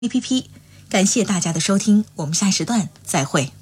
APP。感谢大家的收听，我们下一时段再会。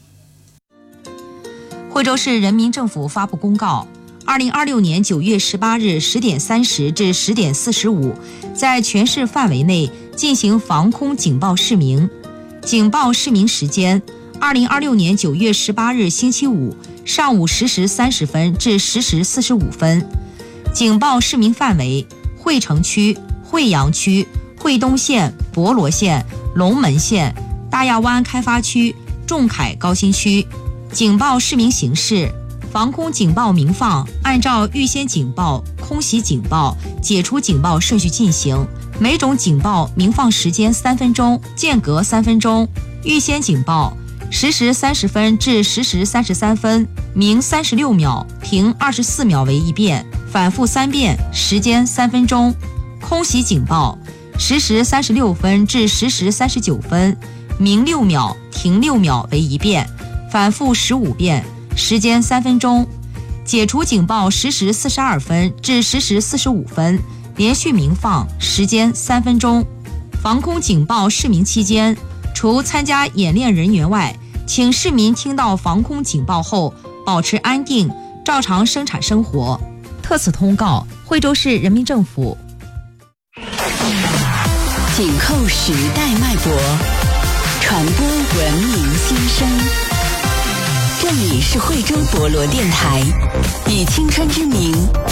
惠州市人民政府发布公告，2026年9月18日10点30至10点45，在全市范围内进行防空警报示明。警报示明时间：2026年9月18日星期五上午10时30分至10时45分。警报示明范围：惠城区、惠阳区、惠东县、博罗县、龙门县、大亚湾开发区、仲恺高新区。警报示明形式：防空警报鸣放按照预先警报、空袭警报、解除警报顺序进行，每种警报鸣放时间3分钟，间隔3分钟。预先警报10时30分至10时33分，鸣36秒，停24秒为一遍，反复3遍，时间3分钟。空袭警报10时36分至10时39分，鸣6秒，停6秒为一遍，反复15遍，时间3分钟。解除警报10时42分至10时45分，连续鸣放，时间3分钟。防空警报示明期间，除参加演练人员外，请市民听到防空警报后保持安定，照常生产生活。特此通告，惠州市人民政府。 紧扣时代脉搏，传播文明心声。这里是惠州博罗电台，以青春之名